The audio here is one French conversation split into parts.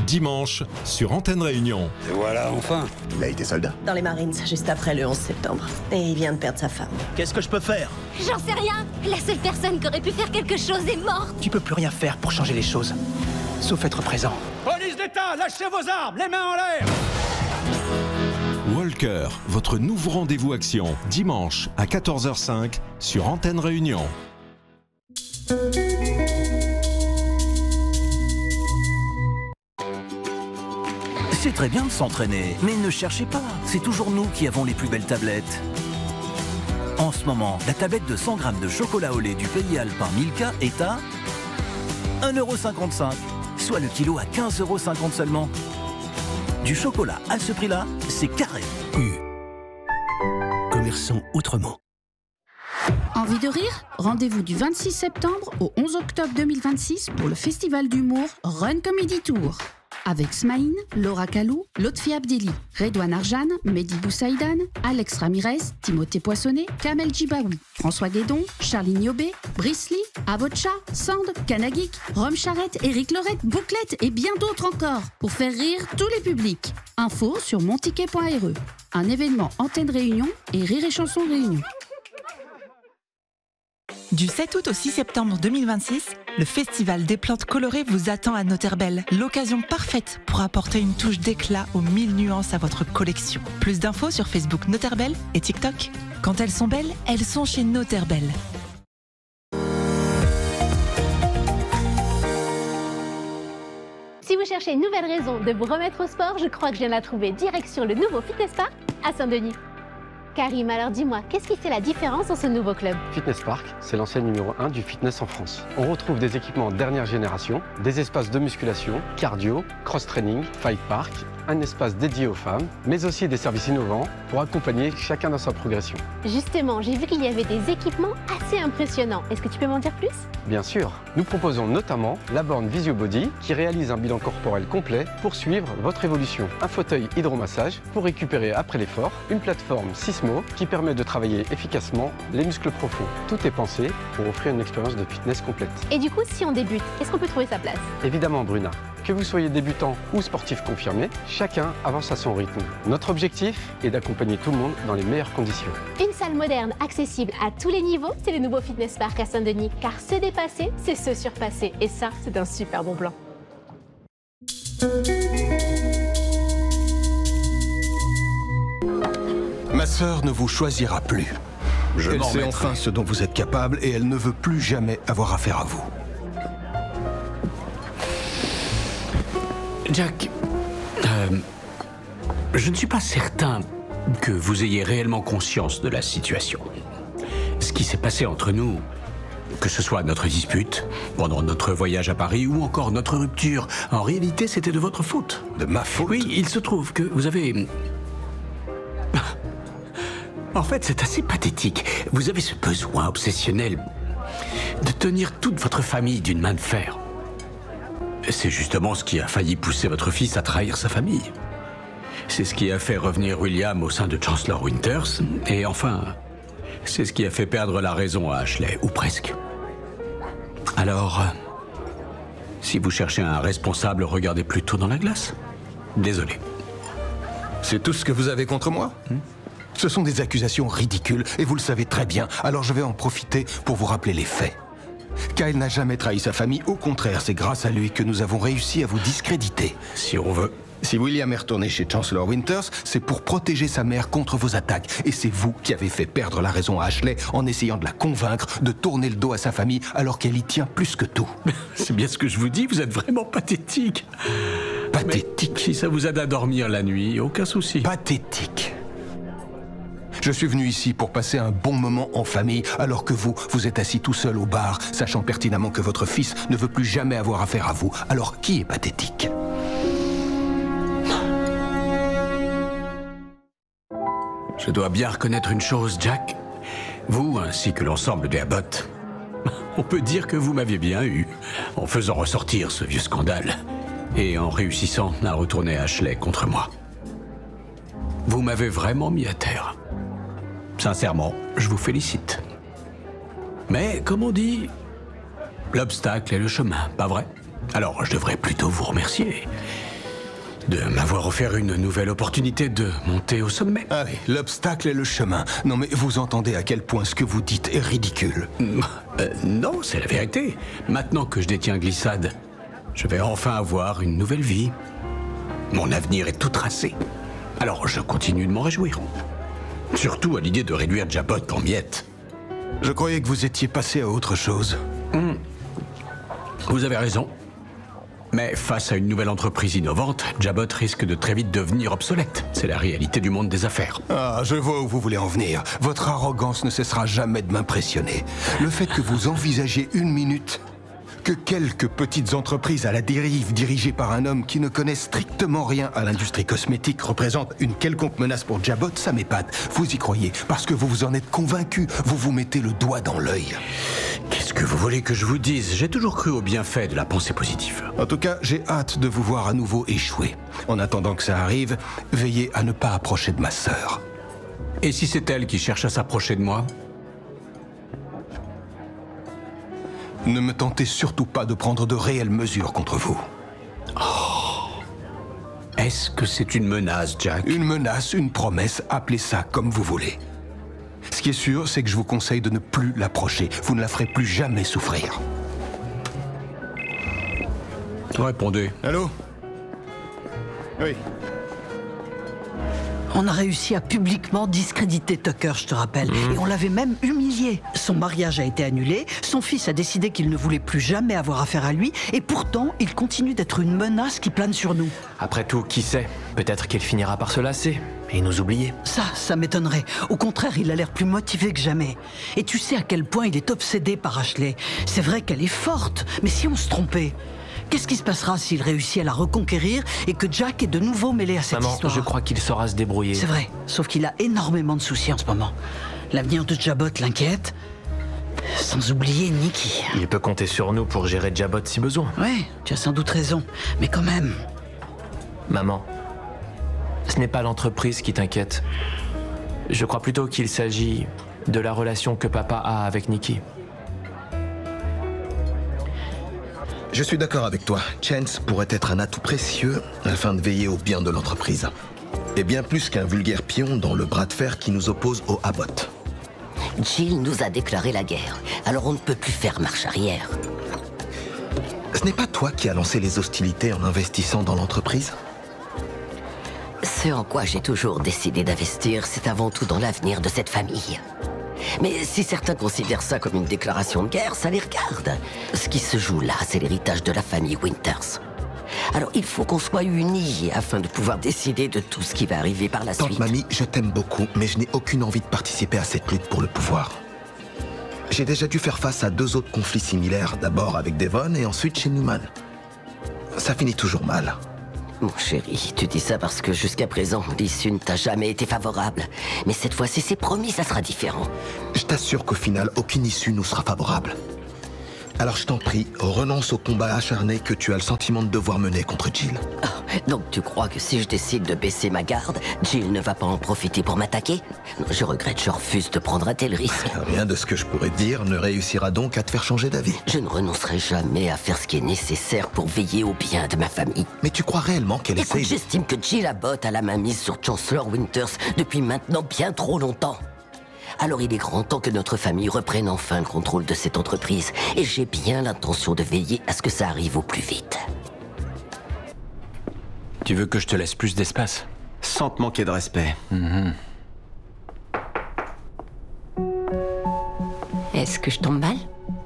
dimanche sur Antenne Réunion. Et voilà, enfin. Il a été soldat. Dans les Marines, juste après le 11 septembre. Et il vient de perdre sa femme. Qu'est-ce que je peux faire? J'en sais rien. La seule personne qui aurait pu faire quelque chose est morte. Tu peux plus rien faire pour changer les choses, sauf être présent. Police d'État, lâchez vos armes, les mains en l'air! Walker, votre nouveau rendez-vous action, dimanche à 14h05 sur Antenne Réunion. C'est très bien de s'entraîner, mais ne cherchez pas, c'est toujours nous qui avons les plus belles tablettes. En ce moment, la tablette de 100 grammes de chocolat au lait du pays alpin Milka est à 1,55 €, soit le kilo à 15,50 € seulement. Du chocolat à ce prix-là, c'est carré. Commerçant autrement. Envie de rire? Rendez-vous du 26 septembre au 11 octobre 2026 pour le festival d'humour Run Comedy Tour. Avec Smaïn, Laura Kalou, Lotfi Abdelli, Redouane Arjan, Mehdi Boussaïdan, Alex Ramirez, Timothée Poissonnet, Kamel Djibaoui, François Guédon, Charlie Niobé, Brice Lee, Avocha, Sand, Kanagik, Rome Charrette, Éric Lorette, Bouclette et bien d'autres encore pour faire rire tous les publics. Info sur monticket.re. Un événement Antenne Réunion et Rire et Chanson Réunion. Du 7 août au 6 septembre 2026, le Festival des plantes colorées vous attend à Noterbel. L'occasion parfaite pour apporter une touche d'éclat aux 1000 nuances à votre collection. Plus d'infos sur Facebook Noterbel et TikTok. Quand elles sont belles, elles sont chez Noterbel. Si vous cherchez une nouvelle raison de vous remettre au sport, je crois que je viens de la trouver. Direction le nouveau Fitness Park à Saint-Denis. Karim, alors dis-moi, qu'est-ce qui fait la différence dans ce nouveau club? Fitness Park, c'est l'enseigne numéro 1 du fitness en France. On retrouve des équipements dernière génération, des espaces de musculation, cardio, cross-training, fight park, un espace dédié aux femmes, mais aussi des services innovants pour accompagner chacun dans sa progression. Justement, j'ai vu qu'il y avait des équipements assez impressionnants. Est-ce que tu peux m'en dire plus? Bien sûr, nous proposons notamment la borne VisioBody qui réalise un bilan corporel complet pour suivre votre évolution. Un fauteuil hydromassage pour récupérer après l'effort, une plateforme Sismo qui permet de travailler efficacement les muscles profonds. Tout est pensé pour offrir une expérience de fitness complète. Et du coup, si on débute, est-ce qu'on peut trouver sa place? Évidemment, Bruna. Que vous soyez débutant ou sportif confirmé, chacun avance à son rythme. Notre objectif est d'accompagner tout le monde dans les meilleures conditions. Une salle moderne, accessible à tous les niveaux, c'est le nouveau Fitness Park à Saint-Denis. Car se dépasser, c'est se surpasser. Et ça, c'est un super bon plan. Ma sœur ne vous choisira plus. Elle sait enfin ce dont vous êtes capable et elle ne veut plus jamais avoir affaire à vous. Jack, je ne suis pas certain que vous ayez réellement conscience de la situation. Ce qui s'est passé entre nous, que ce soit notre dispute, pendant notre voyage à Paris ou encore notre rupture, en réalité c'était de votre faute. De ma faute? Oui, il se trouve que vous avez... En fait, c'est assez pathétique. Vous avez ce besoin obsessionnel de tenir toute votre famille d'une main de fer. C'est justement ce qui a failli pousser votre fils à trahir sa famille. C'est ce qui a fait revenir William au sein de Chancellor Winters. Et enfin, c'est ce qui a fait perdre la raison à Ashley, ou presque. Alors, si vous cherchez un responsable, regardez plutôt dans la glace. Désolé. C'est tout ce que vous avez contre moi? Ce sont des accusations ridicules, et vous le savez très bien. Alors je vais en profiter pour vous rappeler les faits. Kyle n'a jamais trahi sa famille, au contraire, c'est grâce à lui que nous avons réussi à vous discréditer. Si on veut. Si William est retourné chez Chancellor Winters, c'est pour protéger sa mère contre vos attaques. Et c'est vous qui avez fait perdre la raison à Ashley en essayant de la convaincre de tourner le dos à sa famille alors qu'elle y tient plus que tout. C'est bien ce que je vous dis, vous êtes vraiment pathétique. Pathétique? Mais si ça vous aide à dormir la nuit, aucun souci. Pathétique. Je suis venu ici pour passer un bon moment en famille, alors que vous êtes assis tout seul au bar, sachant pertinemment que votre fils ne veut plus jamais avoir affaire à vous. Alors qui est pathétique? Je dois bien reconnaître une chose, Jack. Vous, ainsi que l'ensemble des Abbott, on peut dire que vous m'aviez bien eu, en faisant ressortir ce vieux scandale, et en réussissant à retourner Ashley contre moi. Vous m'avez vraiment mis à terre. Sincèrement, je vous félicite. Mais, comme on dit, l'obstacle est le chemin, pas vrai? Alors, je devrais plutôt vous remercier. de m'avoir offert une nouvelle opportunité de monter au sommet. Ah oui, l'obstacle est le chemin. Non mais vous entendez à quel point ce que vous dites est ridicule. Non, c'est la vérité. Maintenant que je détiens Glissade, je vais enfin avoir une nouvelle vie. Mon avenir est tout tracé. Alors je continue de m'en réjouir. Surtout à l'idée de réduire Jabot en miettes. Je croyais que vous étiez passé à autre chose. Vous avez raison. Mais face à une nouvelle entreprise innovante, Jabot risque de très vite devenir obsolète. C'est la réalité du monde des affaires. Ah, je vois où vous voulez en venir. Votre arrogance ne cessera jamais de m'impressionner. Le fait que vous envisagiez une minute que quelques petites entreprises à la dérive dirigées par un homme qui ne connaît strictement rien à l'industrie cosmétique représentent une quelconque menace pour Jabot, ça m'épate. Vous y croyez parce que vous vous en êtes convaincu. Vous vous mettez le doigt dans l'œil. Qu'est-ce que vous voulez que je vous dise? J'ai toujours cru au bienfait de la pensée positive. En tout cas, j'ai hâte de vous voir à nouveau échouer. En attendant que ça arrive, veillez à ne pas approcher de ma sœur. Et si c'est elle qui cherche à s'approcher de moi? Ne me tentez surtout pas de prendre de réelles mesures contre vous. Est-ce que c'est une menace, Jack? Une menace, une promesse, appelez ça comme vous voulez. Ce qui est sûr, c'est que je vous conseille de ne plus l'approcher. Vous ne la ferez plus jamais souffrir. Répondez. Allô? Oui. On a réussi à publiquement discréditer Tucker, je te rappelle. Et on l'avait même humilié. Son mariage a été annulé, son fils a décidé qu'il ne voulait plus jamais avoir affaire à lui, et pourtant, il continue d'être une menace qui plane sur nous. Après tout, qui sait? Peut-être qu'il finira par se lasser et nous oublier. Ça m'étonnerait. Au contraire, il a l'air plus motivé que jamais. Et tu sais à quel point il est obsédé par Ashley. C'est vrai qu'elle est forte, mais si on se trompait? Qu'est-ce qui se passera s'il réussit à la reconquérir et que Jack est de nouveau mêlé à cette histoire? Je crois qu'il saura se débrouiller. C'est vrai, sauf qu'il a énormément de soucis en ce moment. L'avenir de Jabot l'inquiète, sans oublier Nikki. Il peut compter sur nous pour gérer Jabot si besoin. Ouais, tu as sans doute raison, mais quand même... Maman, ce n'est pas l'entreprise qui t'inquiète. Je crois plutôt qu'il s'agit de la relation que papa a avec Nikki. Je suis d'accord avec toi. Chance pourrait être un atout précieux afin de veiller au bien de l'entreprise. Et bien plus qu'un vulgaire pion dans le bras de fer qui nous oppose au Abbott. Jill nous a déclaré la guerre, alors on ne peut plus faire marche arrière. Ce n'est pas toi qui as lancé les hostilités en investissant dans l'entreprise? Ce en quoi j'ai toujours décidé d'investir, c'est avant tout dans l'avenir de cette famille. Mais si certains considèrent ça comme une déclaration de guerre, ça les regarde. Ce qui se joue là, c'est l'héritage de la famille Winters. Alors il faut qu'on soit unis afin de pouvoir décider de tout ce qui va arriver par la suite. Tante Mamie, je t'aime beaucoup, mais je n'ai aucune envie de participer à cette lutte pour le pouvoir. J'ai déjà dû faire face à 2 autres conflits similaires, d'abord avec Devon et ensuite chez Newman. Ça finit toujours mal. Mon chéri, tu dis ça parce que jusqu'à présent, l'issue ne t'a jamais été favorable. Mais cette fois-ci, c'est promis, ça sera différent. Je t'assure qu'au final, aucune issue nous sera favorable. Alors je t'en prie, renonce au combat acharné que tu as le sentiment de devoir mener contre Jill. Oh, donc tu crois que si je décide de baisser ma garde, Jill ne va pas en profiter pour m'attaquer? Non, je regrette, je refuse de prendre un tel risque. Rien de ce que je pourrais te dire ne réussira donc à te faire changer d'avis. Je ne renoncerai jamais à faire ce qui est nécessaire pour veiller au bien de ma famille. Mais tu crois réellement qu'elle essaie... Écoute, j'estime que Jill Abbott a la main mise sur Chancellor Winters depuis maintenant bien trop longtemps. Alors il est grand temps que notre famille reprenne enfin le contrôle de cette entreprise. Et j'ai bien l'intention de veiller à ce que ça arrive au plus vite. Tu veux que je te laisse plus d'espace? Sans te manquer de respect. Est-ce que je tombe mal?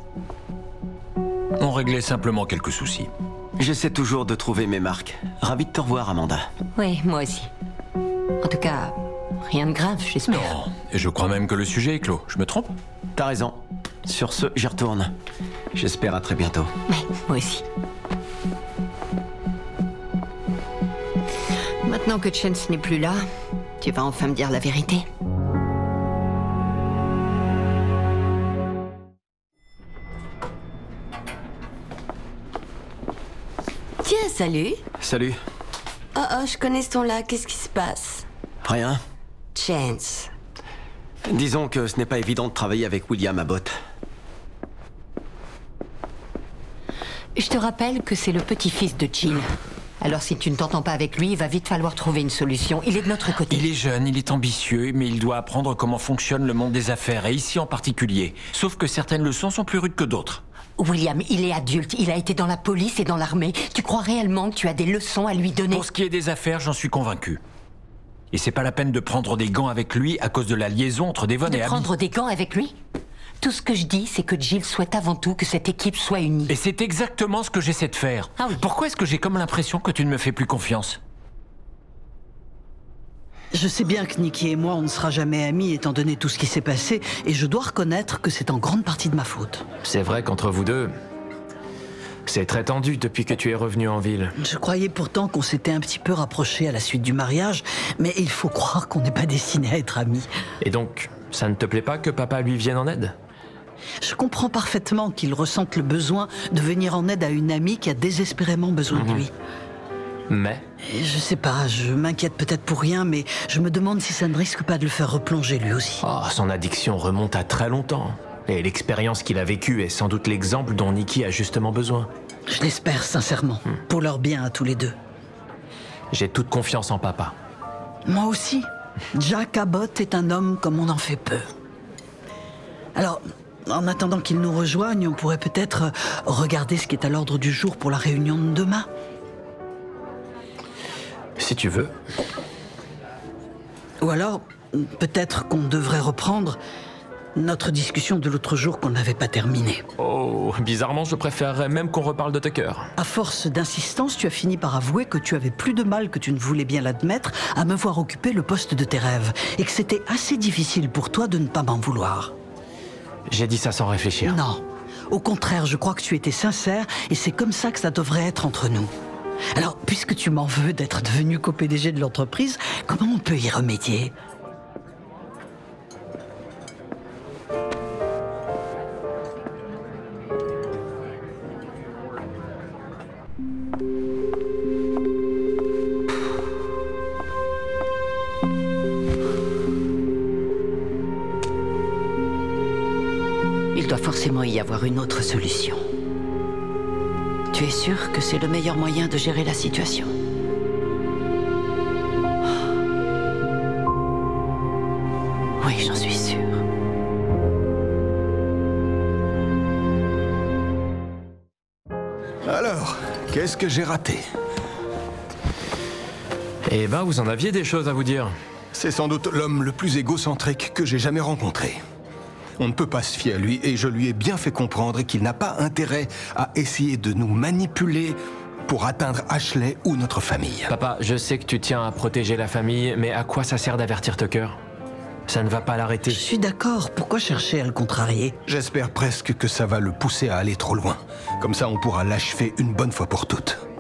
On réglait simplement quelques soucis. J'essaie toujours de trouver mes marques. Ravi de te revoir, Amanda. Oui, moi aussi. En tout cas, rien de grave, j'espère. Non, et je crois même que le sujet est clos. Je me trompe? T'as raison. Sur ce, j'y retourne. J'espère à très bientôt. Oui, moi aussi. Maintenant que Chance n'est plus là, tu vas enfin me dire la vérité. Tiens, salut. Salut. Oh, je connais ce ton-là. Qu'est-ce qui se passe? Rien. Chance. Disons que ce n'est pas évident de travailler avec William Abbott. Je te rappelle que c'est le petit-fils de Jill. Alors si tu ne t'entends pas avec lui, il va vite falloir trouver une solution. Il est de notre côté. Il est jeune, il est ambitieux, mais il doit apprendre comment fonctionne le monde des affaires, et ici en particulier. Sauf que certaines leçons sont plus rudes que d'autres. William, il est adulte, il a été dans la police et dans l'armée. Tu crois réellement que tu as des leçons à lui donner? Pour ce qui est des affaires, j'en suis convaincu. Et c'est pas la peine de prendre des gants avec lui à cause de la liaison entre Devon et Abby. De prendre des gants avec lui? Tout ce que je dis, c'est que Jill souhaite avant tout que cette équipe soit unie. Et c'est exactement ce que j'essaie de faire. Ah oui. Pourquoi est-ce que j'ai comme l'impression que tu ne me fais plus confiance? Je sais bien que Nikki et moi, on ne sera jamais amis étant donné tout ce qui s'est passé, et je dois reconnaître que c'est en grande partie de ma faute. C'est vrai qu'entre vous deux, c'est très tendu depuis que tu es revenu en ville. Je croyais pourtant qu'on s'était un petit peu rapprochés à la suite du mariage, mais il faut croire qu'on n'est pas destinés à être amis. Et donc, ça ne te plaît pas que papa lui vienne en aide? Je comprends parfaitement qu'il ressente le besoin de venir en aide à une amie qui a désespérément besoin de lui. Mais et je sais pas, je m'inquiète peut-être pour rien, mais je me demande si ça ne risque pas de le faire replonger lui aussi. Oh, son addiction remonte à très longtemps. Et l'expérience qu'il a vécue est sans doute l'exemple dont Nikki a justement besoin. Je l'espère sincèrement, pour leur bien à tous les deux. J'ai toute confiance en papa. Moi aussi. Jack Abbott est un homme comme on en fait peu. Alors, en attendant qu'il nous rejoigne, on pourrait peut-être regarder ce qui est à l'ordre du jour pour la réunion de demain. Si tu veux. Ou alors, peut-être qu'on devrait reprendre notre discussion de l'autre jour qu'on n'avait pas terminée. Oh, bizarrement, je préférerais même qu'on reparle de Tucker. À force d'insistance, tu as fini par avouer que tu avais plus de mal que tu ne voulais bien l'admettre à me voir occuper le poste de tes rêves, et que c'était assez difficile pour toi de ne pas m'en vouloir. J'ai dit ça sans réfléchir. Non. Au contraire, je crois que tu étais sincère, et c'est comme ça que ça devrait être entre nous. Alors, puisque tu m'en veux d'être devenu co-PDG de l'entreprise, comment on peut y remédier ? Il doit forcément y avoir une autre solution. Tu es sûr que c'est le meilleur moyen de gérer la situation? Oui, j'en suis sûre. Alors, qu'est-ce que j'ai raté? Eh ben, vous en aviez des choses à vous dire. C'est sans doute l'homme le plus égocentrique que j'ai jamais rencontré. On ne peut pas se fier à lui, et je lui ai bien fait comprendre qu'il n'a pas intérêt à essayer de nous manipuler pour atteindre Ashley ou notre famille. Papa, je sais que tu tiens à protéger la famille, mais à quoi ça sert d'avertir Tucker? Ça ne va pas l'arrêter. Je suis d'accord, pourquoi chercher à le contrarier? J'espère presque que ça va le pousser à aller trop loin. Comme ça, on pourra l'achever une bonne fois pour toutes.